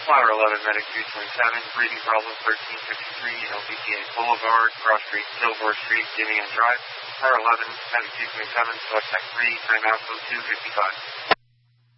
Flower 11, Medic 227, breathing problem 1353, LBTA Boulevard, Cross Street, Kilgore Street, Gideon Drive. Flower 11, Medic 227, select Tech 3, timeout 0255.